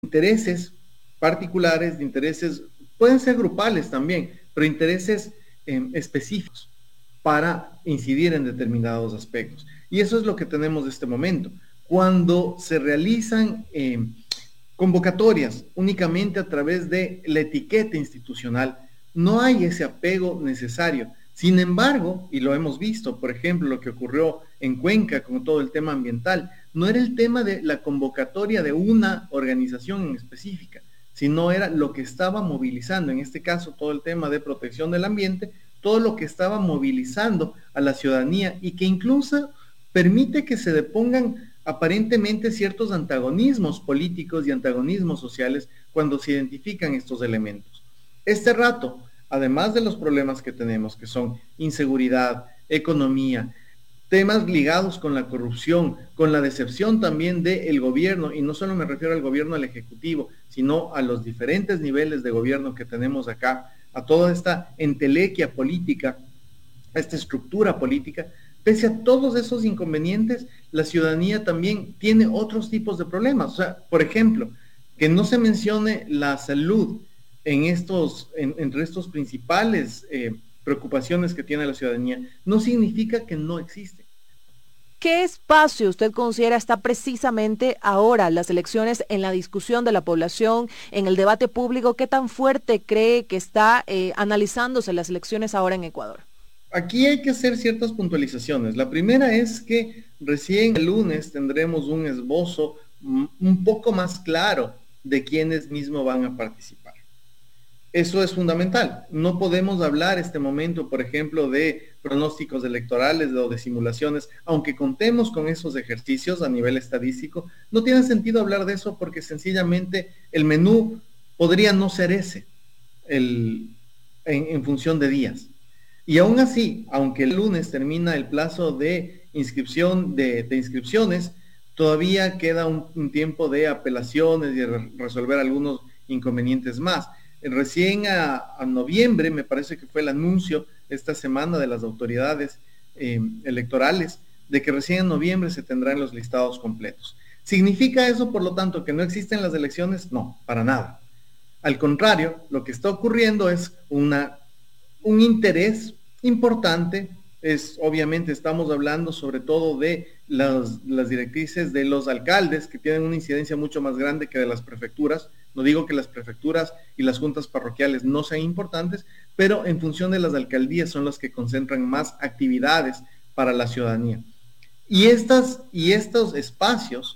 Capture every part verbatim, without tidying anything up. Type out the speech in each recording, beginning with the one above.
intereses particulares, de intereses, pueden ser grupales también, pero intereses eh, específicos para incidir en determinados aspectos. Y eso es lo que tenemos en este momento. Cuando se realizan eh, convocatorias únicamente a través de la etiqueta institucional, no hay ese apego necesario. Sin embargo, y lo hemos visto, por ejemplo, lo que ocurrió en Cuenca con todo el tema ambiental, no era el tema de la convocatoria de una organización en específica, sino era lo que estaba movilizando, en este caso todo el tema de protección del ambiente, todo lo que estaba movilizando a la ciudadanía y que incluso permite que se depongan aparentemente ciertos antagonismos políticos y antagonismos sociales cuando se identifican estos elementos. Este rato, además de los problemas que tenemos, que son inseguridad, economía, temas ligados con la corrupción, con la decepción también del gobierno, y no solo me refiero al gobierno al ejecutivo, sino a los diferentes niveles de gobierno que tenemos acá, a toda esta entelequia política, a esta estructura política. Pese a todos esos inconvenientes, la ciudadanía también tiene otros tipos de problemas. O sea, por ejemplo, que no se mencione la salud en estos, en, entre estos principales eh, preocupaciones que tiene la ciudadanía, no significa que no existe. ¿Qué espacio usted considera está precisamente ahora las elecciones en la discusión de la población, en el debate público? ¿Qué tan fuerte cree que está eh, analizándose las elecciones ahora en Ecuador? Aquí hay que hacer ciertas puntualizaciones. La primera es que recién el lunes tendremos un esbozo un poco más claro de quiénes mismos van a participar. Eso es fundamental. No podemos hablar este momento, por ejemplo, de pronósticos electorales o de simulaciones, aunque contemos con esos ejercicios a nivel estadístico, no tiene sentido hablar de eso porque sencillamente el menú podría no ser ese el, en, en función de días. Y aún así, aunque el lunes termina el plazo de inscripción de, de inscripciones, todavía queda un, un tiempo de apelaciones y re resolver algunos inconvenientes más. Recién a, a, noviembre, me parece que fue el anuncio esta semana de las autoridades eh, electorales, de que recién en noviembre se tendrán los listados completos. ¿Significa eso, por lo tanto, que no existen las elecciones? No, para nada. Al contrario, lo que está ocurriendo es una, un interés importante, es obviamente estamos hablando sobre todo de las, las directrices de los alcaldes, que tienen una incidencia mucho más grande que de las prefecturas. No digo que las prefecturas y las juntas parroquiales no sean importantes, pero en función de las alcaldías son las que concentran más actividades para la ciudadanía. Y, estas, y estos espacios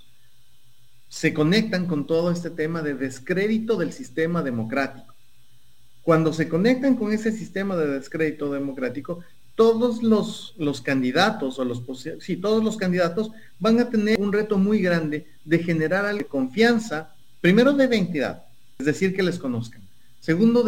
se conectan con todo este tema de descrédito del sistema democrático. Cuando se conectan con ese sistema de descrédito democrático, todos los, los candidatos o los sí, todos los candidatos van a tener un reto muy grande de generar confianza, primero de identidad, es decir, que les conozcan. Segundo,